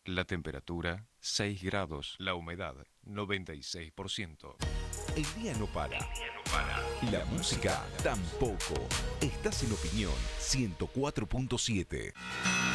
La temperatura 6 grados, la humedad 96%. El día no para. La música tampoco. Estás en Opinión 104.7.